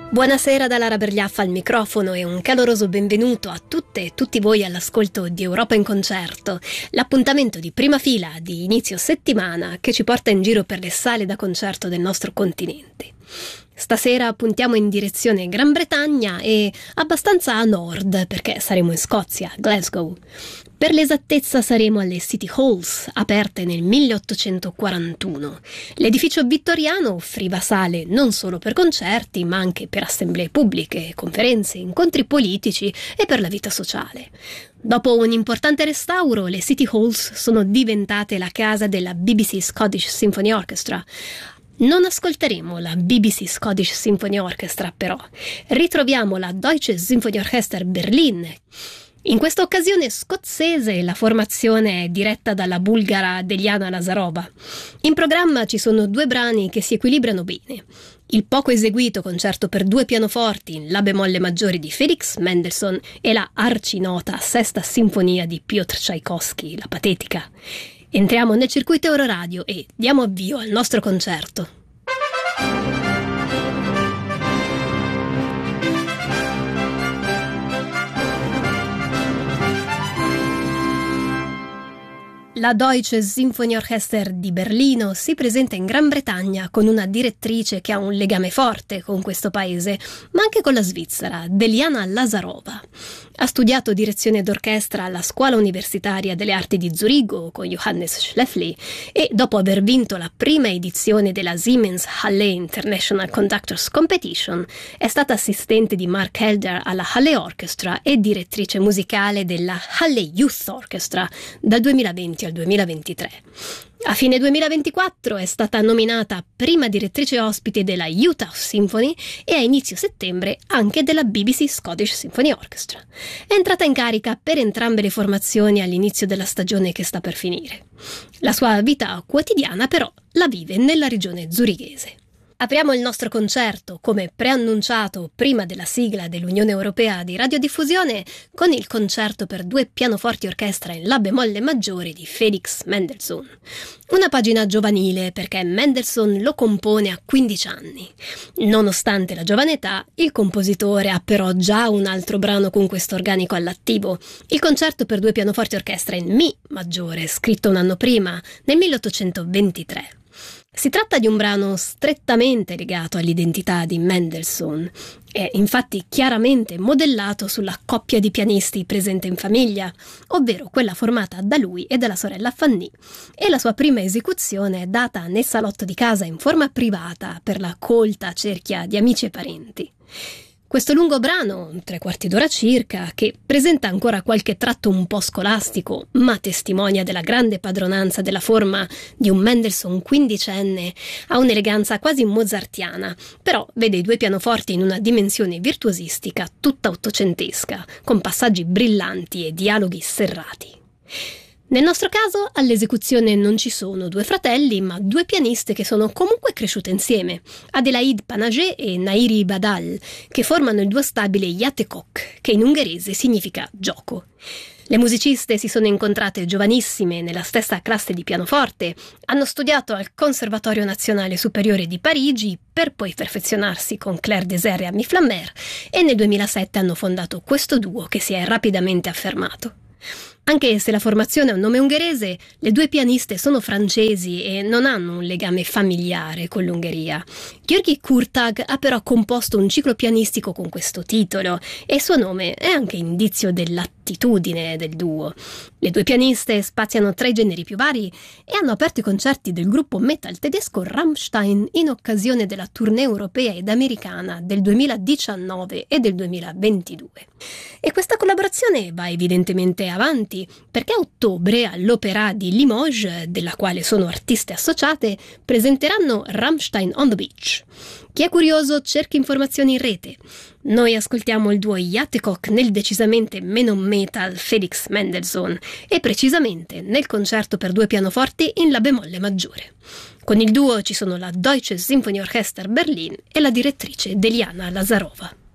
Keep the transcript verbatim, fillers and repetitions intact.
Buonasera da Lara Bergliaffa al microfono e un caloroso benvenuto a tutte e tutti voi all'ascolto di Europa in Concerto, l'appuntamento di prima fila di inizio settimana che ci porta in giro per le sale da concerto del nostro continente. Stasera puntiamo in direzione Gran Bretagna e abbastanza a nord perché saremo in Scozia, Glasgow. Per l'esattezza saremo alle City Halls, aperte nel milleottocentoquarantuno. L'edificio vittoriano offriva sale non solo per concerti, ma anche per assemblee pubbliche, conferenze, incontri politici e per la vita sociale. Dopo un importante restauro, le City Halls sono diventate la casa della B B C Scottish Symphony Orchestra. Non ascolteremo la B B C Scottish Symphony Orchestra, però. Ritroviamo la Deutsche Symphonieorchester Berlin. In questa occasione scozzese la formazione è diretta dalla bulgara Deliana Lazarova. In programma ci sono due brani che si equilibrano bene. Il poco eseguito concerto per due pianoforti in La bemolle maggiore di Felix Mendelssohn e la arcinota Sesta Sinfonia di Piotr Tchaikovsky, la patetica. Entriamo nel circuito Euroradio e diamo avvio al nostro concerto. La Deutsche Symphonieorchester di Berlino si presenta in Gran Bretagna con una direttrice che ha un legame forte con questo paese, ma anche con la Svizzera, Deliana Lazarova. Ha studiato direzione d'orchestra alla Scuola Universitaria delle Arti di Zurigo con Johannes Schlefly e, dopo aver vinto la prima edizione della Siemens Halle International Conductors Competition, è stata assistente di Mark Helder alla Halle Orchestra e direttrice musicale della Halle Youth Orchestra dal duemilaventi al duemilaventitré. A fine duemilaventiquattro è stata nominata prima direttrice ospite della Utah Symphony e a inizio settembre anche della B B C Scottish Symphony Orchestra. È entrata in carica per entrambe le formazioni all'inizio della stagione che sta per finire. La sua vita quotidiana però la vive nella regione zurighese. Apriamo il nostro concerto, come preannunciato prima della sigla dell'Unione Europea di Radiodiffusione, con il concerto per due pianoforti orchestra in La bemolle maggiore di Felix Mendelssohn. Una pagina giovanile perché Mendelssohn lo compone a quindici anni. Nonostante la giovane età, il compositore ha però già un altro brano con questo organico all'attivo, il concerto per due pianoforti orchestra in Mi maggiore, scritto un anno prima, nel milleottocentoventitré. Si tratta di un brano strettamente legato all'identità di Mendelssohn. È infatti chiaramente modellato sulla coppia di pianisti presente in famiglia, ovvero quella formata da lui e dalla sorella Fanny, e la sua prima esecuzione è data nel salotto di casa in forma privata per la colta cerchia di amici e parenti. Questo lungo brano, tre quarti d'ora circa, che presenta ancora qualche tratto un po' scolastico, ma testimonia della grande padronanza della forma di un Mendelssohn quindicenne, ha un'eleganza quasi mozartiana, però vede i due pianoforti in una dimensione virtuosistica tutta ottocentesca, con passaggi brillanti e dialoghi serrati. Nel nostro caso all'esecuzione non ci sono due fratelli, ma due pianiste che sono comunque cresciute insieme, Adelaide Panagé e Nairi Badal, che formano il duo stabile Játékok, che in ungherese significa gioco. Le musiciste si sono incontrate giovanissime nella stessa classe di pianoforte, hanno studiato al Conservatorio Nazionale Superiore di Parigi per poi perfezionarsi con Claire Deser e Ami Flammer e nel duemilasette hanno fondato questo duo che si è rapidamente affermato. Anche se la formazione ha un nome ungherese, le due pianiste sono francesi e non hanno un legame familiare con l'Ungheria. György Kurtag ha però composto un ciclo pianistico con questo titolo e il suo nome è anche indizio dell'attitudine del duo. Le due pianiste spaziano tra i generi più vari e hanno aperto i concerti del gruppo metal tedesco Rammstein in occasione della tournée europea ed americana del duemiladiciannove e del duemilaventidue. E questa collaborazione va evidentemente avanti perché a ottobre all'Opéra di Limoges, della quale sono artiste associate, presenteranno Rammstein on the Beach. Chi è curioso cerchi informazioni in rete. Noi ascoltiamo il duo Játékok nel decisamente meno metal Felix Mendelssohn e precisamente nel concerto per due pianoforti in La bemolle maggiore. Con il duo ci sono la Deutsche Symphonieorchester Berlin e la direttrice Deliana Lazarova.